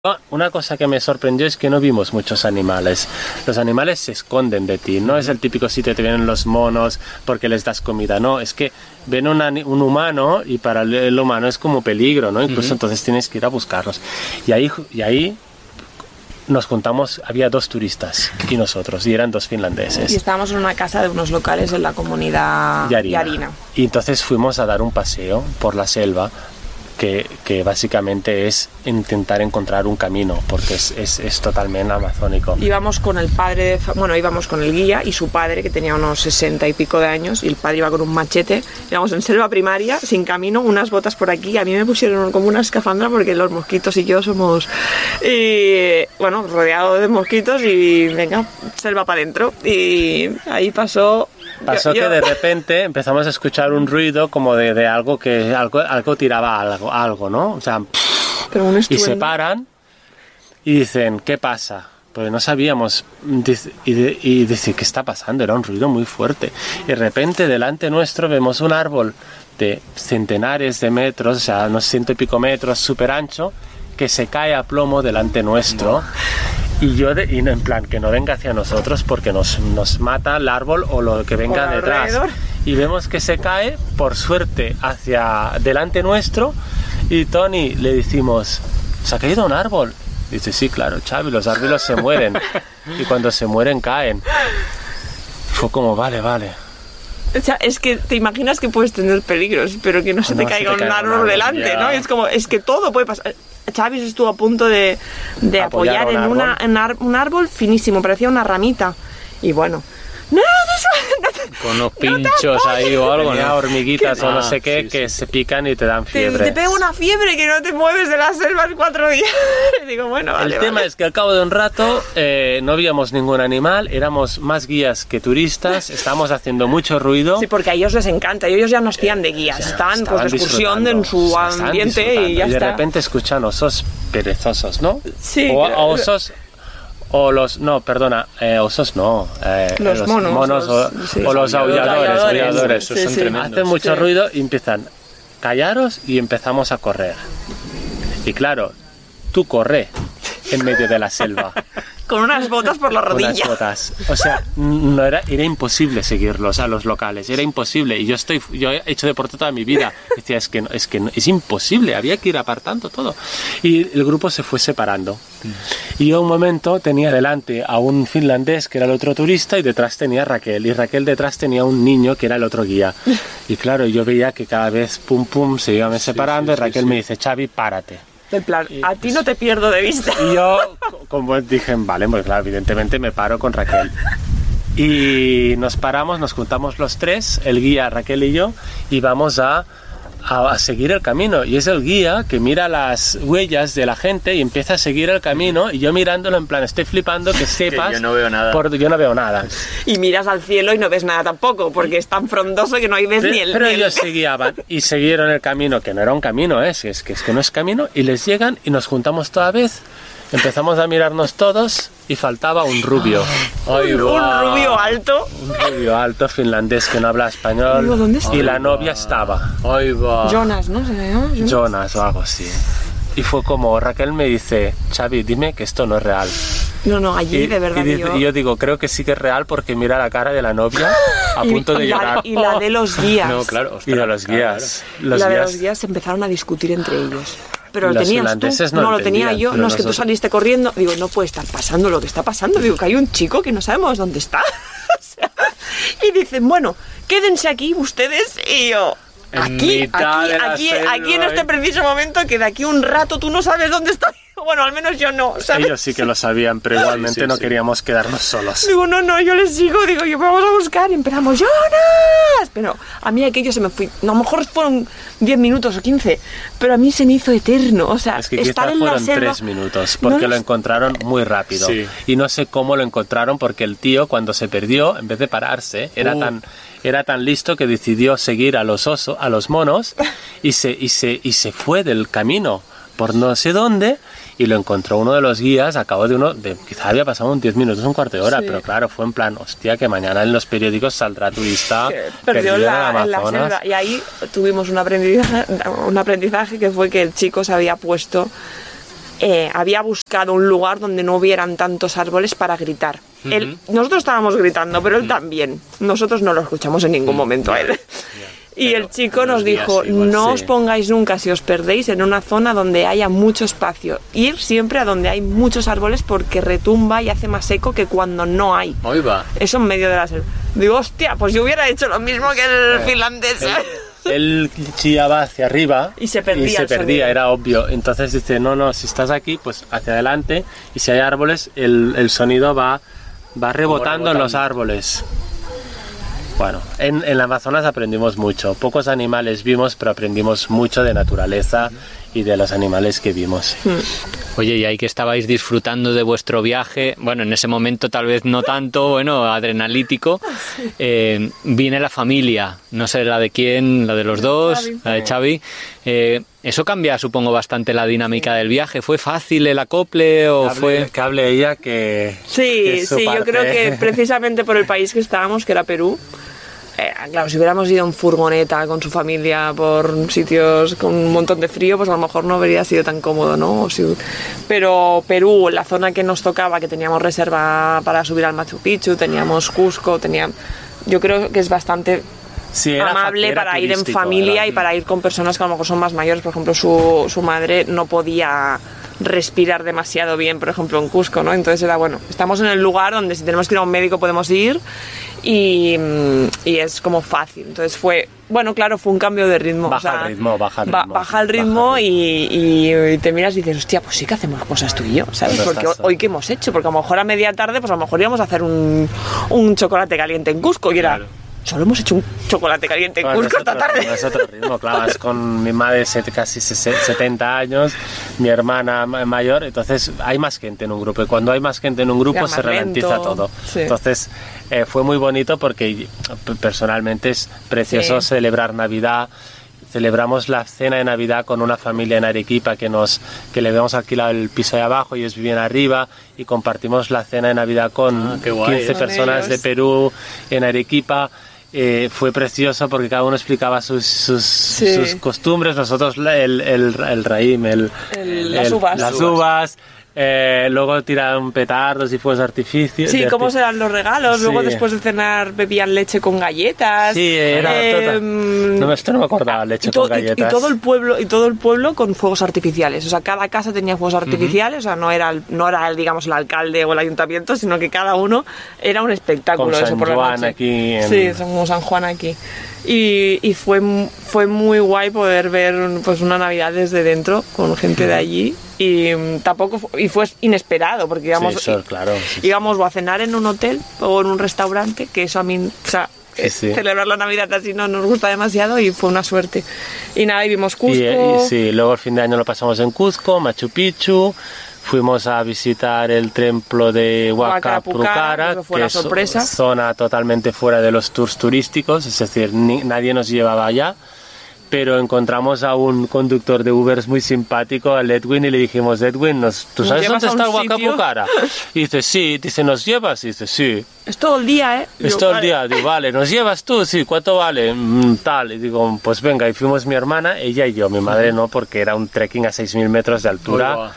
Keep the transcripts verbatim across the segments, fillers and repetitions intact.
Una cosa que me sorprendió es que no vimos muchos animales. Los animales se esconden de ti. No es el típico sitio que te vienen los monos porque les das comida. No, es que ven una, un humano y para el humano es como peligro, ¿no? Incluso uh-huh. entonces tienes que ir a buscarlos. Y ahí, y ahí nos juntamos, había dos turistas y nosotros, y eran dos finlandeses. Y estábamos en una casa de unos locales en la comunidad Yarina. Yarina. Y entonces fuimos a dar un paseo por la selva. Que, que básicamente es intentar encontrar un camino, porque es, es, es totalmente amazónico. Íbamos con el padre, de, bueno, íbamos con el guía y su padre, que tenía unos sesenta y pico de años, y el padre iba con un machete. Íbamos en selva primaria, sin camino, unas botas por aquí. A mí me pusieron como una escafandra porque los mosquitos y yo somos, y, bueno, rodeado de mosquitos y venga, selva para adentro. Y ahí pasó... Pasó yo, yo... que de repente empezamos a escuchar un ruido como de, de algo que algo, algo tiraba algo, algo, ¿no? O sea, pero un y se paran y dicen, ¿qué pasa? Pues no sabíamos. Y, de, y dice, ¿qué está pasando? Era un ruido muy fuerte. Y de repente delante nuestro vemos un árbol de centenares de metros, o sea, unos ciento y pico metros, súper ancho, que se cae a plomo delante nuestro. No. Y yo, de, y en plan, que no venga hacia nosotros porque nos, nos mata el árbol o lo que venga por detrás. Alrededor. Y vemos que se cae, por suerte, hacia delante nuestro. Y Tony le decimos, ¿se ha caído un árbol? Dice, sí, claro, Xavi, los árboles se mueren. Y cuando se mueren, caen. Fue como, vale, vale. O sea, es que te imaginas que puedes tener peligros, pero que no se no, te caiga se te un árbol, árbol delante, ya. ¿no? Es como, es que todo puede pasar. Xavi estuvo a punto de, de apoyar, apoyar en, una, en ar, un árbol finísimo, parecía una ramita. Y bueno, no, no, no, con unos pinchos no ahí o algo, ¿no? Hormiguitas que, o no sé ah, qué, sí, que sí. se pican y te dan fiebre. Te, te pega una fiebre que no te mueves de la selva en cuatro días. Digo, bueno, vale, El vale. tema es que al cabo de un rato eh, no víamos ningún animal, éramos más guías que turistas, estábamos haciendo mucho ruido. Sí, porque a ellos les encanta, ellos ya no hacían de guías, o sea, estaban, estaban pues de excursión en su ambiente y ya y de está. repente escuchan osos perezosos, ¿no? Sí. O, pero... o osos... O los, no, perdona, eh, osos no. Eh, los, los monos. monos los, o, sí, o los aulladores. aulladores, aulladores. Sí, son sí. tremendos. Hacen mucho sí. ruido y empiezan, callaros y empezamos a correr. Y claro, tú corre en medio de la selva. Con unas botas por la rodilla. Unas botas. O sea, no era, era imposible seguirlos a los locales, era imposible. Y yo estoy, yo he hecho deporte toda mi vida. Decía, es que, es que no, es imposible, había que ir apartando todo. Y el grupo se fue separando. Y yo un momento tenía delante a un finlandés que era el otro turista y detrás tenía a Raquel. Y Raquel detrás tenía un niño que era el otro guía. Y claro, yo veía que cada vez pum pum se iban separando, sí, sí, y Raquel sí, sí. me dice, Xavi, párate. En plan, a ti no te pierdo de vista. Y yo, como dije, vale, pues claro, evidentemente me paro con Raquel. Y nos paramos, nos juntamos los tres, el guía, Raquel y yo, y vamos a, a, a seguir el camino. Y es el guía que mira las huellas de la gente y empieza a seguir el camino. Y yo mirándolo en plan, estoy flipando que sepas... Que yo no veo nada. Por, yo no veo nada. Y miras al cielo y no ves nada tampoco, porque es tan frondoso que no hay ves pero, ni el... Pero ni el... ellos se guiaban y siguieron el camino, que no era un camino, ¿eh? es, es, que, es que no es camino. Y les llegan y nos juntamos toda vez. Empezamos a mirarnos todos y faltaba un rubio. Ay, un, un rubio alto. Un rubio alto finlandés que no habla español. Digo, ¿dónde está? Y la novia estaba. Ay, va. Jonas, ¿no? ¿Se llama? Jonas? Jonas o algo así. Y fue como, Raquel me dice, Xavi, dime que esto no es real. No, no, allí y, de verdad. Y, dice, yo... y yo digo, creo que sí que es real porque mira la cara de la novia a punto de y llorar. La, y la de los guías. No, claro. Ostras, y de los guías. Claro. Los la guías. de los guías se empezaron a discutir entre ellos. Pero lo Los tenías tú, no, no lo, lo tenía yo. No, es que tú saliste corriendo. Digo, no puede estar pasando lo que está pasando. Digo, que hay un chico que no sabemos dónde está. O sea, y dicen, bueno, quédense aquí ustedes y yo... Aquí, aquí, aquí, selva, aquí en este preciso momento, que de aquí un rato tú no sabes dónde está. Bueno, al menos yo no, ¿sabes? Ellos sí que lo sabían, pero igualmente sí, sí, no sí. queríamos quedarnos solos. Digo, no, no, yo les sigo, digo, yo vamos a buscar y empezamos, ¡Jonas! Pero a mí aquello se me fue, a lo mejor fueron diez minutos o quince, pero a mí se me hizo eterno, o sea, es que estar quizá en fueron la selva... tres minutos, porque no lo los... encontraron muy rápido. Sí. Y no sé cómo lo encontraron, porque el tío, cuando se perdió, en vez de pararse, era uh. tan... Era tan listo que decidió seguir a los osos, a los monos, y se, y se, y se fue del camino por no sé dónde, y lo encontró uno de los guías a cabo de uno, de, quizá había pasado un diez minutos, un cuarto de hora, sí. Pero claro, fue en plan, hostia, que mañana en los periódicos saldrá turista perdido en el Amazonas. En la selva. Y ahí tuvimos un aprendizaje, un aprendizaje que fue que el chico se había puesto eh, había buscado un lugar donde no hubieran tantos árboles para gritar. Uh-huh. Él, nosotros estábamos gritando, pero él uh-huh. también. Nosotros no lo escuchamos en ningún momento a él. Y pero el chico nos dijo, igual, no sí. os pongáis nunca si os perdéis en una zona donde haya mucho espacio. Ir siempre a donde hay muchos árboles porque retumba y hace más eco que cuando no hay. Ahí va. Eso en medio de la selva. Digo, hostia, pues yo hubiera hecho lo mismo que el eh, finlandés. Él, él chillaba hacia arriba y se perdía, y se perdía era obvio. Entonces dice, no, no, si estás aquí, pues hacia adelante. Y si hay árboles, el, el sonido va, va rebotando, rebotando en los árboles. Bueno, en, en la Amazonas aprendimos mucho. Pocos animales vimos, pero aprendimos mucho de naturaleza y de los animales que vimos. Oye, y ahí que estabais disfrutando de vuestro viaje, bueno, en ese momento tal vez no tanto, bueno, adrenalítico, eh, viene la familia, no sé la de quién, la de los dos, la de Xavi. Eh, eso cambia, supongo, bastante la dinámica del viaje. ¿Fue fácil el acople o que fue...? Hable, que hable ella que... Sí, que sí, parte. Yo creo que precisamente por el país que estábamos, que era Perú, Eh, claro, si hubiéramos ido en furgoneta con su familia por sitios con un montón de frío, pues a lo mejor no habría sido tan cómodo, ¿no? Si, pero Perú, la zona que nos tocaba, que teníamos reserva para subir al Machu Picchu, teníamos Cusco, tenía, yo creo que es bastante sí, amable para ir en familia era... y para ir con personas que a lo mejor son más mayores. Por ejemplo, su, su madre no podía respirar demasiado bien, por ejemplo, en Cusco, ¿no? Entonces era, bueno, estamos en el lugar donde si tenemos que ir a un médico podemos ir y, y es como fácil. Entonces fue, bueno, claro, fue un cambio de ritmo. Baja o sea, el ritmo, baja el ritmo. Ba, baja el ritmo, baja el ritmo. Y, y, y te miras y dices, hostia, pues sí que hacemos cosas tú y yo, ¿sabes? Porque hoy, hoy ¿qué hemos hecho? Porque a lo mejor a media tarde, pues a lo mejor íbamos a hacer un, un chocolate caliente en Cusco y era... Claro. Solo hemos hecho un chocolate caliente en bueno, Cusco esta tarde. Es otro ritmo, claro, es con mi madre casi setenta años, mi hermana mayor, entonces hay más gente en un grupo y cuando hay más gente en un grupo se ralentiza todo. Sí. Entonces eh, fue muy bonito porque personalmente es precioso sí. celebrar Navidad. Celebramos la cena de Navidad con una familia en Arequipa que, nos, que le habíamos alquilado el piso de abajo y ellos vivían arriba y compartimos la cena de Navidad con ah, qué guay, quince personas de Perú en Arequipa. Eh, fue precioso porque cada uno explicaba sus, sus, sí. sus costumbres, nosotros el, el, el raïm, el, el, las uvas, las uvas. Eh, luego tiraron petardos y fuegos de artificio. Sí, cómo serán los regalos. Sí. Luego después de cenar bebían leche con galletas. Sí, era eh, total. No, esto no me acordaba, leche to, con galletas. Y, y todo el pueblo y todo el pueblo con fuegos artificiales. O sea, cada casa tenía fuegos artificiales. Uh-huh. O sea, no era el, no era el, digamos, el alcalde o el ayuntamiento, sino que cada uno era un espectáculo. Como eso San por Juan la noche. Aquí. En... Sí, como San Juan aquí. Y, y fue, fue muy guay poder ver pues una Navidad desde dentro con gente de allí y tampoco y fue inesperado porque íbamos, sí, eso, claro, sí, íbamos o a cenar en un hotel o en un restaurante, que eso a mí, o sea, sí, sí. celebrar la Navidad así no nos gusta demasiado y fue una suerte. Y nada, y vimos Cusco. Y, y sí, luego el fin de año lo pasamos en Cusco, Machu Picchu. Fuimos a visitar el templo de Huayca Pucara, que, que es sorpresa. Zona totalmente fuera de los tours turísticos, es decir, ni, nadie nos llevaba allá, pero encontramos a un conductor de Ubers muy simpático, al Edwin, y le dijimos, Edwin, ¿nos, ¿tú sabes dónde está el Huayca Pucara? Y dice, sí, dice, ¿nos llevas? Y dice, sí. Es todo el día, ¿eh? Es digo, todo el vale. día, digo, vale, ¿nos llevas tú? Sí, ¿cuánto vale? Mm, tal, y digo, pues venga, y fuimos mi hermana, ella y yo, mi madre no, porque era un trekking a seis mil metros de altura. Oh, wow.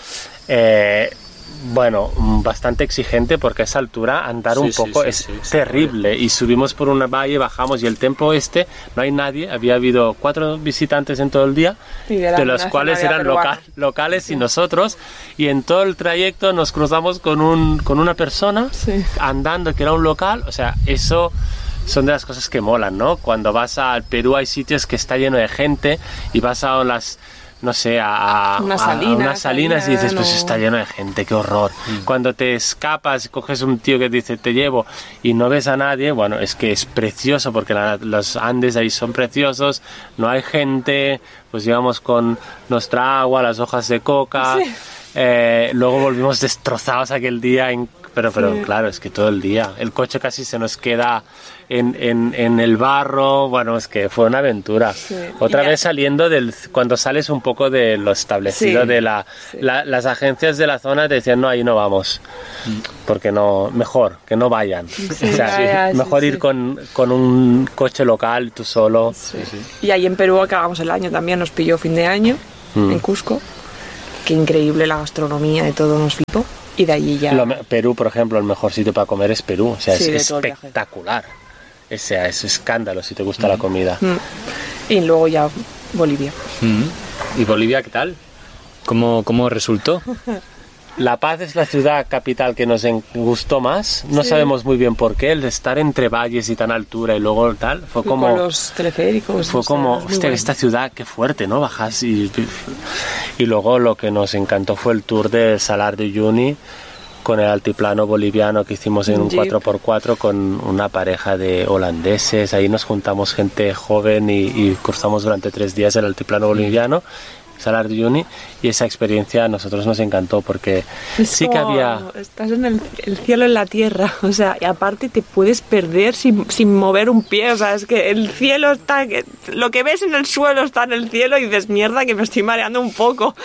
Eh, bueno, bastante exigente porque a esa altura andar sí, un poco sí, sí, es sí, terrible sí. Y subimos por una valle, bajamos y el templo este no hay nadie, había habido cuatro visitantes en todo el día, de, de los cuales eran local, locales sí. y nosotros, y en todo el trayecto nos cruzamos con, un, con una persona sí. andando que era un local, o sea, eso... Son de las cosas que molan, ¿no? Cuando vas al Perú hay sitios que está lleno de gente y vas a las... no sé, a, unas a, salinas, a unas salinas y dices, pues no. está lleno de gente, qué horror. Mm. Cuando te escapas, coges un tío que dice, te llevo, y no ves a nadie, bueno, es que es precioso, porque la, los Andes ahí son preciosos, no hay gente, pues íbamos con nuestra agua, las hojas de coca, sí. eh, luego volvimos destrozados aquel día, en, pero, pero sí. claro, es que todo el día, el coche casi se nos queda... En, en, en el barro, bueno, es que fue una aventura. Sí. Otra ya. vez saliendo del... Cuando sales un poco de lo establecido sí. de la, sí. la... Las agencias de la zona te decían, no, ahí no vamos. Porque no... Mejor, que no vayan. Sí, o sea, ya, ya, mejor sí, ir sí. Con, con un coche local, tú solo. Sí. Sí. Y ahí en Perú acabamos el año también, nos pilló fin de año, mm. en Cusco. qué increíble la gastronomía, de todo nos flipó. Y de allí ya... Lo, Perú, por ejemplo, el mejor sitio para comer es Perú. O sea, Sí, de es todo el viaje. espectacular. O sea, es escándalo si te gusta mm. la comida. Mm. Y luego ya Bolivia. Mm. ¿Y Bolivia qué tal? ¿Cómo, cómo resultó? La Paz es la ciudad capital que nos gustó más. No sí. sabemos muy bien por qué. El de estar entre valles y tan altura y luego tal, fue y como... Con los teleféricos. Fue como, hostia, bueno. esta ciudad, qué fuerte, ¿no? Bajas y... Y luego lo que nos encantó fue el tour de Salar de Uyuni con el altiplano boliviano que hicimos en un Jeep. cuatro por cuatro con una pareja de holandeses. Ahí nos juntamos gente joven y, y cruzamos durante tres días el altiplano boliviano. Salar de Uyuni, y esa experiencia a nosotros nos encantó porque es sí que había... Estás en el, el cielo en la tierra, o sea, y aparte te puedes perder sin, sin mover un pie, o sea, es que el cielo está... Lo que ves en el suelo está en el cielo y dices, mierda, que me estoy mareando un poco,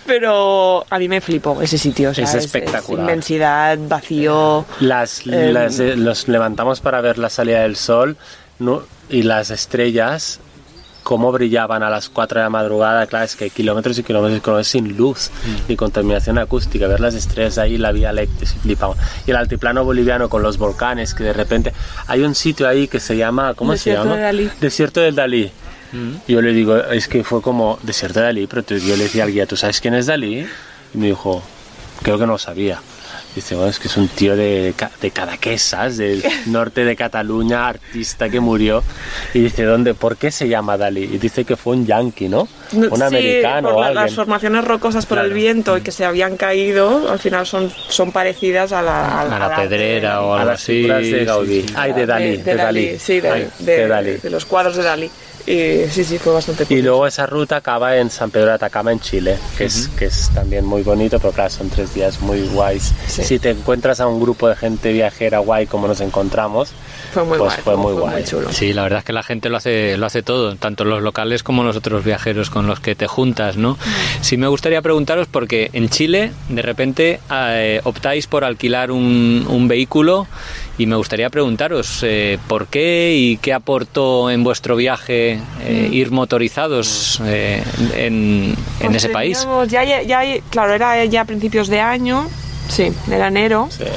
pero a mí me flipó ese sitio, o sea, es, es espectacular. Es inmensidad, vacío... Las, eh, las, eh, los levantamos para ver la salida del sol, ¿no? Y las estrellas... cómo brillaban a las cuatro de la madrugada, claro, es que hay kilómetros y kilómetros y kilómetros sin luz mm. y contaminación acústica, ver las estrellas ahí, la Vía Láctea, flipamos. Y el altiplano boliviano con los volcanes, que de repente hay un sitio ahí que se llama, ¿cómo Desierto se llama? De Dalí. Desierto del Dalí. Mm. Y yo le digo, es que fue como, Desierto de Dalí, pero yo le decía al guía, ¿tú sabes quién es Dalí? Y me dijo, creo que no lo sabía. Dice, bueno, es que es un tío de, de Cadaquesas, del norte de Cataluña, artista que murió. Y dice, ¿dónde? ¿Por qué se llama Dalí? Y dice que fue un yanqui, ¿no? Un sí, americano por o la, alguien. Las formaciones rocosas por claro. el viento y que se habían caído, al final son, son parecidas a la, a, a la, a la pedrera de, o algo así. A las figuras de Gaudí. Sí, sí. Ay, de Dalí. De, de, de Dalí. Dalí. Sí, de, Ay, de, de Dalí. De los cuadros de Dalí. Y sí, sí, fue bastante curioso. Y luego esa ruta acaba en San Pedro de Atacama, en Chile, que, uh-huh. es, que es también muy bonito, pero claro, son tres días muy guays. Sí. Si te encuentras a un grupo de gente viajera guay como nos encontramos, fue muy pues guay, fue muy fue guay. Muy chulo. Sí, la verdad es que la gente lo hace, lo hace todo, tanto los locales como los otros viajeros con los que te juntas, ¿no? Uh-huh. Sí me gustaría preguntaros, porque en Chile, de repente, eh, optáis por alquilar un, un vehículo. Y me gustaría preguntaros eh, por qué y qué aportó en vuestro viaje eh, ir motorizados eh, en, en pues ese país. Ya, ya, ya, claro, era ya a principios de año, sí, era enero. Sí.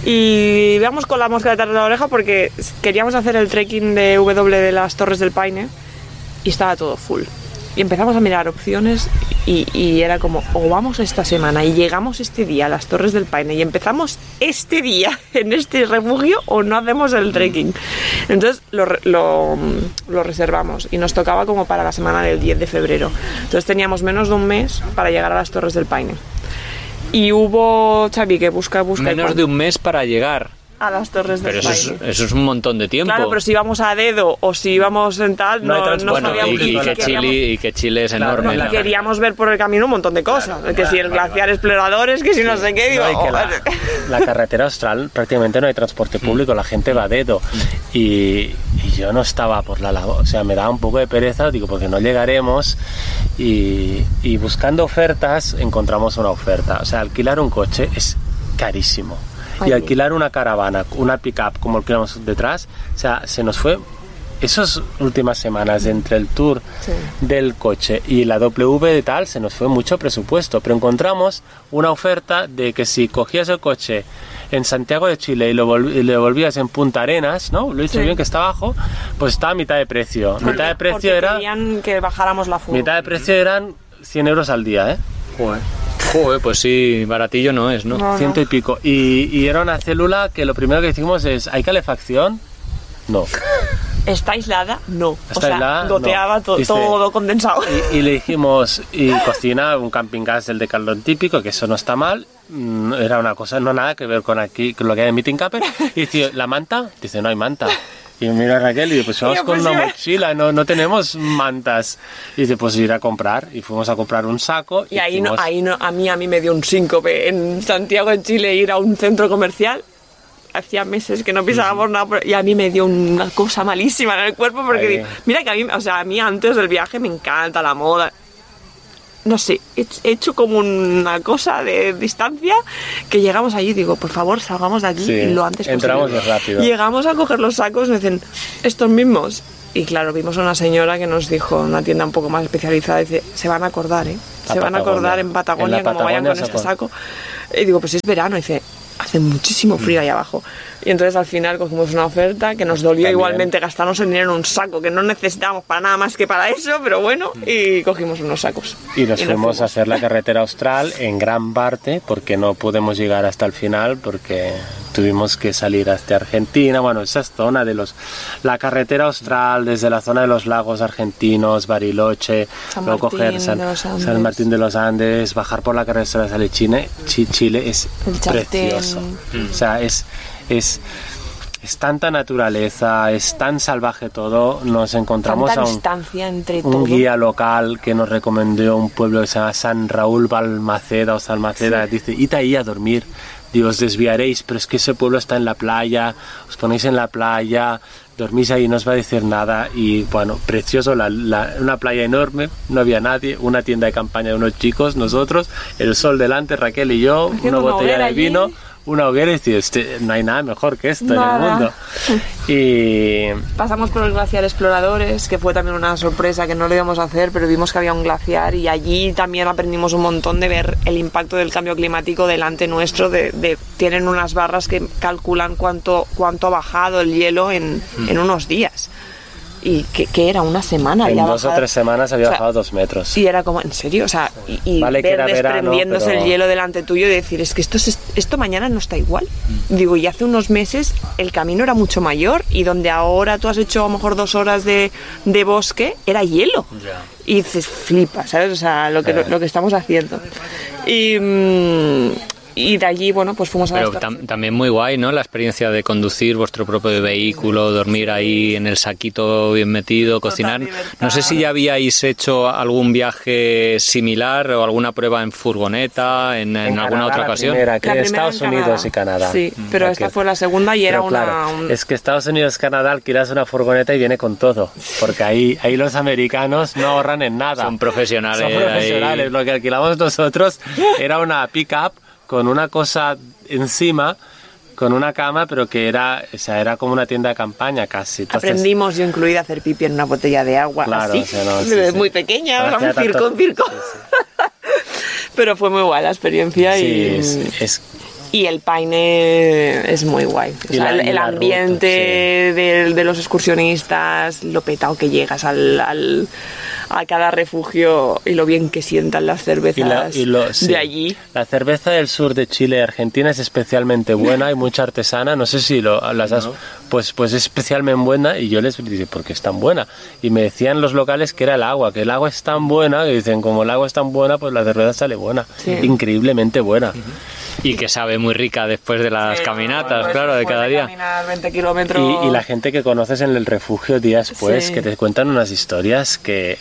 Y íbamos con la mosca detrás de la oreja porque queríamos hacer el trekking de W de las Torres del Paine y estaba todo full. Y empezamos a mirar opciones y, y era como, o vamos esta semana y llegamos este día a las Torres del Paine y empezamos este día en este refugio o no hacemos el trekking. Entonces lo, lo, lo reservamos y nos tocaba como para la semana del diez de febrero. Entonces teníamos menos de un mes para llegar a las Torres del Paine. Y hubo, Xavi, que busca, busca... Menos de un mes para llegar... a las Torres del Paine. Pero eso es, eso es un montón de tiempo. Claro, pero si íbamos a dedo o si íbamos en tal, no, no, no bueno, sabíamos. Y, y, que Chile, y que Chile es claro, enorme. Y ¿no? queríamos ver por el camino un montón de cosas. Claro, que claro, si el glaciar claro. exploradores, que si sí. no sé qué, digo... No, que la, la carretera austral prácticamente no hay transporte público, la gente va a dedo. Y, y yo no estaba por la labor, o sea, me daba un poco de pereza, digo, porque no llegaremos. Y, y buscando ofertas, encontramos una oferta. O sea, alquilar un coche es carísimo. Y alquilar una caravana, una pick-up como el que íbamos detrás, o sea, se nos fue esas últimas semanas entre el tour sí. del coche y la W de tal, se nos fue mucho presupuesto, pero encontramos una oferta de que si cogías el coche en Santiago de Chile y lo, volv- y lo volvías en Punta Arenas, ¿no? Lo he dicho sí. bien, que está abajo, pues estaba a mitad de precio. Porque, mitad de precio porque era... querían que bajáramos la fuga. Mitad de precio eran cien euros al día, ¿eh? Joder. Joder, pues sí, baratillo no es, ¿no? no Ciento no. y pico. Y, y era una célula que lo primero que hicimos es, ¿hay calefacción? No. ¿Está aislada? No. ¿Está o sea, aislada? goteaba no. to- Dice, todo condensado. Y, y le dijimos, y cocina, un camping gas del Decathlon típico, que eso no está mal. Era una cosa, no nada que ver con aquí, con lo que hay en Meeting Capper. Y dice, ¿la manta? Dice, no hay manta. Y mira a Raquel y dice, pues vamos yo, con pues una yo... mochila, no, no tenemos mantas. Y dice, pues ir a comprar. Y fuimos a comprar un saco. Y, y ahí, hicimos... no, ahí no, a mí, a mí me dio un síncope en Santiago de Chile ir a un centro comercial. Hacía meses que no pisábamos uh-huh. nada y a mí me dio una cosa malísima en el cuerpo porque Ahí. mira que a mí, o sea, a mí antes del viaje me encanta la moda. No sé, he hecho como una cosa de distancia que llegamos allí y digo, por favor, salgamos de aquí sí, lo antes entramos posible. Entramos rápido. Llegamos a coger los sacos y me dicen, estos mismos. y claro, vimos a una señora que nos dijo, una tienda un poco más especializada, dice, se van a acordar, ¿eh? Se A van a acordar Patagonia. en Patagonia En la como vayan Patagonia con se este acuerdan. saco. Y digo, pues es verano, y dice, hace muchísimo frío ahí abajo. Y entonces al final cogimos una oferta que nos dolió También. igualmente gastarnos el dinero en un saco, que no necesitábamos para nada más que para eso, pero bueno, y cogimos unos sacos. Y nos fuimos a hacer la carretera austral en gran parte porque no pudimos llegar hasta el final porque tuvimos que salir hasta Argentina. Bueno, esa es zona de los... La carretera austral desde la zona de los lagos argentinos, Bariloche, San luego Martín coger San, de los Andes. San Martín de los Andes, bajar por la carretera de Chile, Chile es El Chaltén. precioso. O sea, es... es es tanta naturaleza, es tan salvaje todo, nos encontramos Tanta a un, distancia entre un todo. guía local que nos recomendó un pueblo que se llama San Raúl Balmaceda o Salmaceda, sí. Dice, id ahí a dormir, digo, os desviaréis, pero es que ese pueblo está en la playa, os ponéis en la playa, dormís ahí, no os va a decir nada, y bueno, precioso, la, la, una playa enorme, no había nadie, una tienda de campaña de unos chicos, nosotros, el sol delante, Raquel y yo, Haciendo una una botella hoguera de vino, allí. una hoguera y dices, este, no hay nada mejor que esto Nada. en el mundo. Y Pasamos por el glaciar Exploradores, que fue también una sorpresa que no lo íbamos a hacer, pero vimos que había un glaciar y allí también aprendimos un montón de ver el impacto del cambio climático delante nuestro. De, de- tienen unas barras que calculan cuánto, cuánto ha bajado el hielo en, en unos días. Y que, que era una semana. en había dos o bajado. tres semanas había O sea, bajado dos metros. Y era como, ¿en serio? O sea, y, y Vale que ver era verano, desprendiéndose pero- el hielo delante tuyo y decir, es que esto, es- esto mañana no está igual. Digo, y hace unos meses el camino era mucho mayor y donde ahora tú has hecho a lo mejor dos horas de, de bosque, era hielo. Y dices, flipa, ¿sabes? O sea, lo que, lo, lo que estamos haciendo. Y, mm, y de allí, bueno, pues fuimos a Pero las tam- también muy guay, ¿no? La experiencia de conducir vuestro propio vehículo, dormir ahí en el saquito bien metido, cocinar. libertad. No sé si ya habíais hecho algún viaje similar o alguna prueba en furgoneta, en, en En alguna Canadá, otra la ocasión. primera, que La de primera Estados en Unidos y Canadá. Sí, pero Mm, esta aquí. fue la segunda y era Pero una... claro, un- es que Estados Unidos, Canadá, alquilas una furgoneta y viene con todo, porque ahí, ahí los americanos no ahorran en nada. Son profesionales. Son profesionales. ahí. Lo que alquilamos nosotros era una pick-up con una cosa encima, con una cama, pero que era, o sea, era como una tienda de campaña casi. Entonces, Aprendimos, yo incluida, a hacer pipi en una botella de agua, Claro, así, o sea, no, sí, de- sí. muy pequeña, Hacía era un circo, tanto- un circo. Pero fue muy guay la experiencia sí, y, es, es- y el Paine es muy guay. O Y sea, la- el, y el la ambiente de, de los excursionistas, lo petado que llegas al, al- a cada refugio y lo bien que sientan las cervezas y la- y lo- sí. de allí. La cerveza del sur de Chile y Argentina es especialmente buena, hay mucha artesana, no sé si lo, las has, pues, pues es especialmente buena, y yo les dije, ¿por qué es tan buena? Y me decían los locales que era el agua, que el agua es tan buena, que dicen, como el agua es tan buena, pues la cerveza sale buena, Sí. increíblemente buena. Y que sabe muy rica después de las caminatas, claro, de cada día. Caminar veinte kilómetros. Y, y la gente que conoces en el refugio días después, Sí. que te cuentan unas historias que,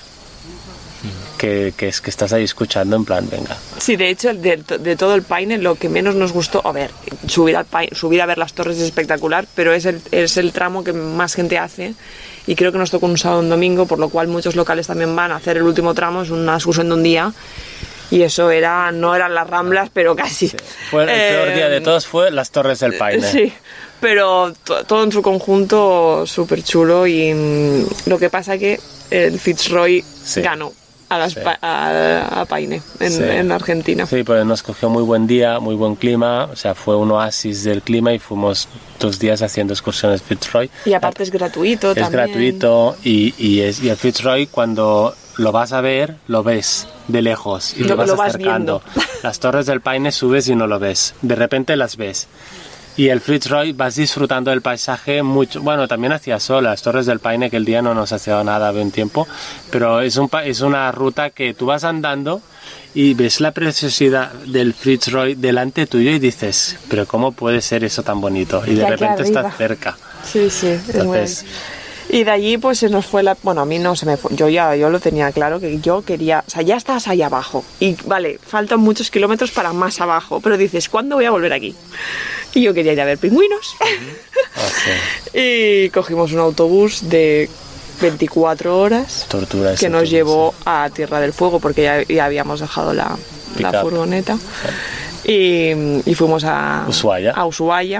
que, que es que estás ahí escuchando en plan, venga. Sí, de hecho, de, de todo el Paine, lo que menos nos gustó, a ver, subir, al Paine- subir a ver las torres es espectacular, pero es el, es el tramo que más gente hace y creo que nos tocó un sábado y un domingo, por lo cual muchos locales también van a hacer el último tramo, es una excursión de un día y eso era, no eran las Ramblas, pero casi. Fue el peor Eh, día de todos fue las Torres del Paine. Sí, pero to- todo en su conjunto súper chulo y mm, lo que pasa que el Fitzroy Sí. ganó a, las Sí. pa- a, a Paine en, Sí. en Argentina. Sí, pues nos cogió muy buen día, muy buen clima, o sea, fue un oasis del clima y fuimos dos días haciendo excursiones Fitzroy. Y aparte es gratuito Es también. gratuito y, y, es, y el Fitzroy cuando lo vas a ver, lo ves de lejos y Lo- lo vas lo vas acercando. viendo. Las Torres del Paine subes y no lo ves, de repente las ves. Y el Fitzroy vas disfrutando del paisaje mucho, bueno, también hacía sol, las Torres del Paine que el día no nos hacía nada buen tiempo, pero es, un, pa- es una ruta que tú vas andando y ves la preciosidad del Fitzroy delante tuyo y dices, pero ¿cómo puede ser eso tan bonito? Y de aquí repente arriba. estás cerca. Sí, sí, es muy Entonces- Y de allí pues se nos fue la... Bueno, a mí no se me fue. Yo ya yo lo tenía claro que yo quería... O sea, ya estás ahí abajo. Y vale, faltan muchos kilómetros para más abajo. Pero dices, ¿cuándo voy a volver aquí? Y yo quería ir a ver pingüinos. Ah, sí. Y cogimos un autobús de veinticuatro horas Tortura ese que nos autobús, llevó a Tierra del Fuego porque ya, ya habíamos dejado la, la Pick-up. furgoneta. Y, y fuimos a Ushuaia. a Ushuaia.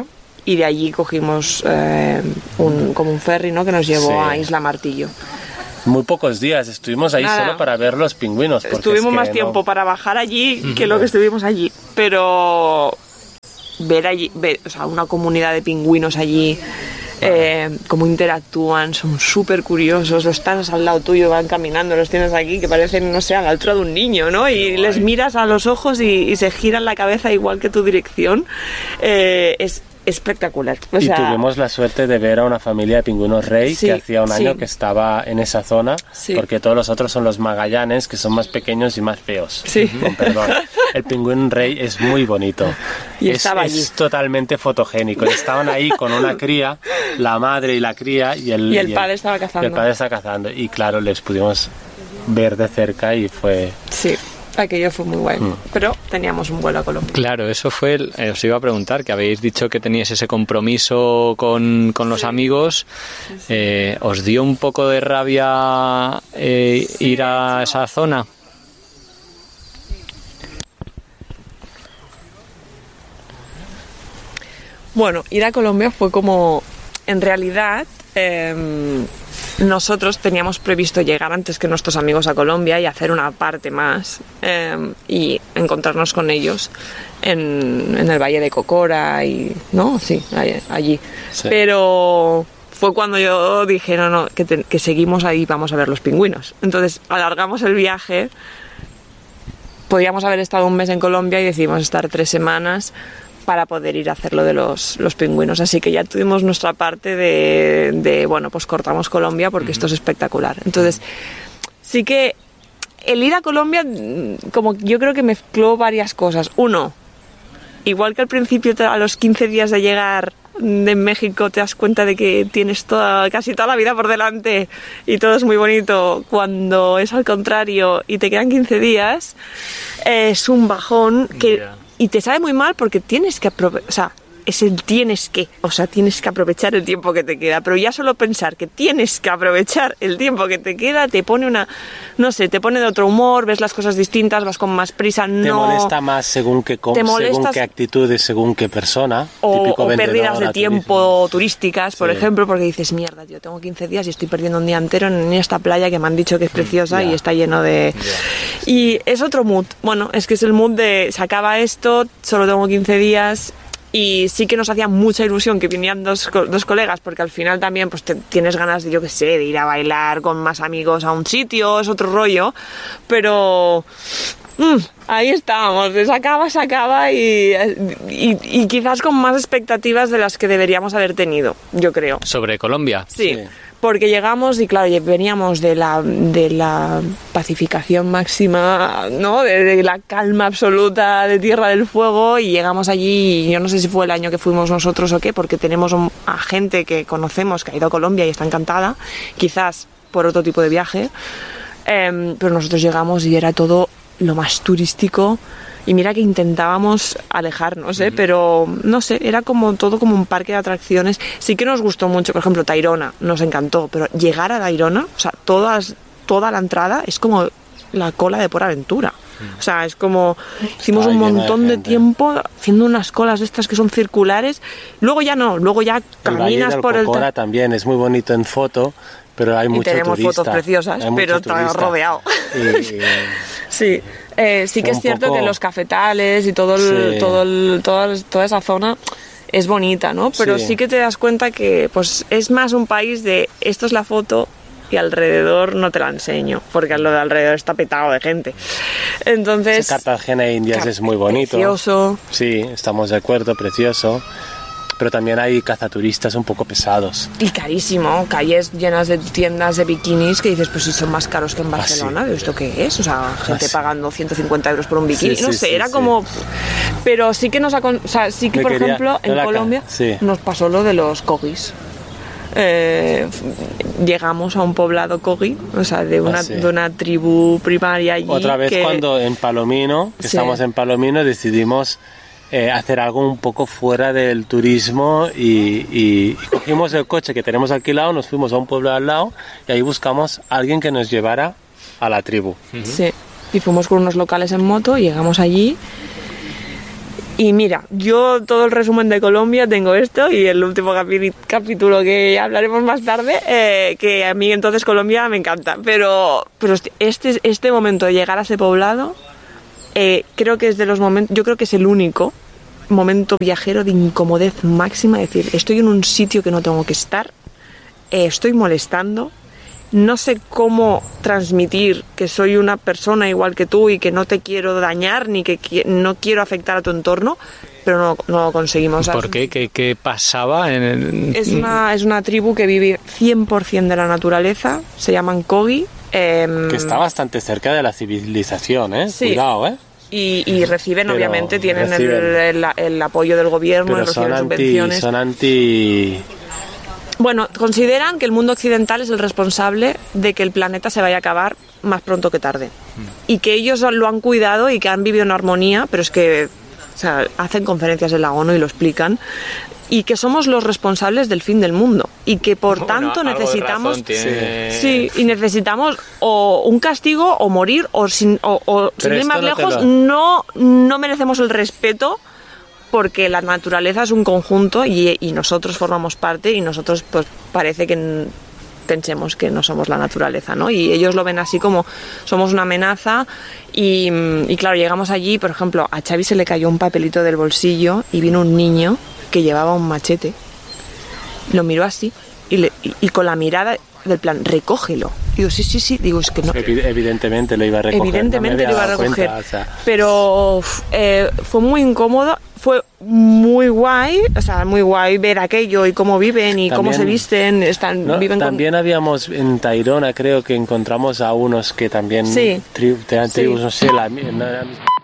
y de allí cogimos eh, un, como un ferry, ¿no? Que nos llevó Sí. a Isla Martillo. Muy pocos días, estuvimos ahí Nada. solo para ver los pingüinos. porque Estuvimos es que más no- tiempo para bajar allí que lo que estuvimos allí, pero ver allí, ver, o sea, una comunidad de pingüinos allí, eh, cómo interactúan, son súper curiosos, los estás al lado tuyo, van caminando, los tienes aquí que parecen, no sé, a la altura de un niño, ¿no? Y les miras a los ojos y, y se giran la cabeza igual que tu dirección. Eh, es espectacular. O Y sea, tuvimos la suerte de ver a una familia de pingüinos rey Sí, que hacía un año sí. que estaba en esa zona, Sí. porque todos los otros son los magallanes, que son más pequeños y más feos. Sí. Con perdón. El pingüín rey es muy bonito. Y es, estaba es allí. totalmente fotogénico. Y estaban ahí con una cría, la madre y la cría, y el, Y el padre estaba y cazando. el padre está cazando. Y claro, les pudimos ver de cerca y fue... sí, aquello fue muy guay. Mm. Pero teníamos un vuelo a Colombia. Claro, eso fue, el- eh, os iba a preguntar, que habéis dicho que teníais ese compromiso con, con los amigos. Eh, ¿Os dio un poco de rabia eh, ir a esa zona? Bueno, ir a Colombia fue como, en realidad, eh, nosotros teníamos previsto llegar antes que nuestros amigos a Colombia y hacer una parte más eh, y encontrarnos con ellos en, en el Valle de Cocora y, ¿no? Sí, ahí- allí. Sí. Pero fue cuando yo dije, no, no, que, te- que seguimos ahí, vamos a ver los pingüinos. Entonces alargamos el viaje. Podíamos haber estado un mes en Colombia y decidimos estar tres semanas para poder ir a hacer lo de los, los pingüinos. Así que ya tuvimos nuestra parte de, de, bueno, pues cortamos Colombia porque esto es espectacular. Entonces, sí que el ir a Colombia, mm, como yo creo que mezcló varias cosas. Uno, igual que al principio, te- a los quince días de llegar de México, te das cuenta de que tienes toda, casi toda la vida por delante y todo es muy bonito. Cuando es al contrario y te quedan quince días, eh, es un bajón que... Ya. Y te sabe muy mal porque tienes que aprovechar, o sea, es el tienes que, o sea, tienes que aprovechar el tiempo que te queda, pero ya solo pensar que tienes que aprovechar el tiempo que te queda te pone una, no sé, te pone de otro humor, ves las cosas distintas, vas con más prisa, no... Te molesta más según qué, com- Te según molestas- qué actitudes, según qué persona. O, típico o vendedor, pérdidas de a tiempo turísticas, por Sí. ejemplo, porque dices, mierda, tío, tengo quince días y estoy perdiendo un día entero en esta playa que me han dicho que es preciosa Ya. y está lleno de... Y es otro mood. Bueno, es que es el mood de, se acaba esto, solo tengo quince días... Y sí que nos hacía mucha ilusión que vinieran dos, co- dos colegas, porque al final también pues te- tienes ganas de, yo qué sé, de ir a bailar con más amigos a un sitio, es otro rollo, pero mm, ahí estábamos, se acaba, se acaba y, y, y quizás con más expectativas de las que deberíamos haber tenido, yo creo. ¿Sobre Colombia? Sí, Sí. porque llegamos y claro, veníamos de la, de la pacificación máxima, ¿no? De, de la calma absoluta de Tierra del Fuego y llegamos allí, y yo no sé si fue el año que fuimos nosotros o qué, porque tenemos un- a gente que conocemos que ha ido a Colombia y está encantada, quizás por otro tipo de viaje, em, pero nosotros llegamos y era todo lo más turístico. Y mira que intentábamos alejarnos, ¿eh? Pero no sé, era como todo como un parque de atracciones. Sí que nos gustó mucho, por ejemplo, Tayrona, nos encantó, pero llegar a Tayrona, o sea, todas, toda la entrada es como la cola de Por Aventura. O sea, es como hicimos Está un lleno de montón de, gente. tiempo haciendo unas colas de estas que son circulares. Luego ya no, luego ya El Valle caminas del por el... Cocora también es muy bonito en foto, pero hay Y mucho tenemos turista. fotos preciosas, Hay mucho pero está turista. rodeado. Y- y- Sí, eh, sí que Fue es un cierto poco- que los cafetales y todo el, Sí. todo el- toda, toda esa zona es bonita, ¿no? Pero Sí. sí. que te das cuenta que pues es más un país de esto es la foto y alrededor no te la enseño, porque lo de alrededor está petado de gente. Entonces, Cartagena de Indias Car- es muy bonito. precioso. Sí, estamos de acuerdo, precioso. Pero también hay cazaturistas un poco pesados. Y carísimo, calles llenas de tiendas de bikinis que dices, pues si son más caros que en Barcelona, sí. ¿esto qué es? O sea, gente sí. pagando ciento cincuenta euros por un bikini, Sí, no sí, sé, sí, era sí. como... Pero sí que nos ha... con- O sea, sí que, Me por quería- ejemplo, en la ca- Colombia sí. nos pasó lo de los cogis. Eh, llegamos a un poblado cogi, o sea, de una, Ah, sí. de una tribu primaria allí. Otra vez que- cuando en Palomino, que Sí. estamos en Palomino, decidimos eh, hacer algo un poco fuera del turismo y, y- y cogimos el coche que tenemos alquilado, nos fuimos a un pueblo al lado y ahí buscamos a alguien que nos llevara a la tribu. Sí, y fuimos con unos locales en moto y llegamos allí Y mira, yo todo el resumen de Colombia tengo esto y el último capi- capítulo que hablaremos más tarde, eh, que a mí entonces Colombia me encanta. Pero, pero este, este momento de llegar a ese poblado, eh, creo que es de los momentos, yo creo que es el único momento viajero de incomodez máxima. Es decir, estoy en un sitio que no tengo que estar, eh, estoy molestando. No sé cómo transmitir que soy una persona igual que tú y que no te quiero dañar ni que qui- no quiero afectar a tu entorno, pero no, no lo conseguimos. ¿Por qué? ¿Qué, qué pasaba? En el... Es una, es una tribu que vive cien por ciento de la naturaleza, se llaman Kogi. Eh, Que está bastante cerca de la civilización, ¿eh? Sí. Cuidado, ¿eh? Y, y reciben, Pero obviamente, tienen reciben. El, el, el apoyo del gobierno, Pero son reciben anti, subvenciones. son anti... Bueno, consideran que el mundo occidental es el responsable de que el planeta se vaya a acabar más pronto que tarde. Y que ellos lo han cuidado y que han vivido en armonía, pero es que, o sea, hacen conferencias en la ONU y lo explican. Y que somos los responsables del fin del mundo. Y que por Bueno, tanto algo de necesitamos... razón tiene. Sí, y necesitamos o un castigo o morir o sin, o, o, sin ir esto más no te lejos, lo- no, no merecemos el respeto porque la naturaleza es un conjunto y, y nosotros formamos parte y nosotros pues parece que n- pensemos que no somos la naturaleza, ¿no? Y ellos lo ven así como somos una amenaza y, y claro, llegamos allí, por ejemplo, a Xavi se le cayó un papelito del bolsillo y vino un niño que llevaba un machete, lo miró así y, le, y, y con la mirada del plan, recógelo. Digo, sí, sí, sí, digo, es que no... Evi- Evidentemente lo iba a recoger. Evidentemente no me lo iba a había dado recoger, cuenta, o sea. pero uf, eh, fue muy incómodo, fue muy guay, o sea, muy guay ver aquello y cómo viven y cómo También- se visten, están, No, viven también habíamos en Tayrona, creo que encontramos a unos que también Sí. tri- tenían Sí. tribus, no sé, la, mi- no era la misma.